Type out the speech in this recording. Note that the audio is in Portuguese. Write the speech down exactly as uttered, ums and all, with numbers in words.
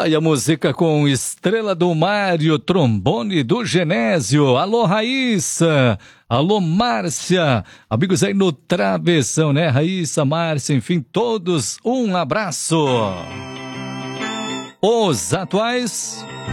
Tá aí a música com Estrela do Mar e o trombone do Genésio. Alô, Raíssa. Alô, Márcia. Amigos aí no Travessão, né? Raíssa, Márcia, enfim, todos um abraço. Os atuais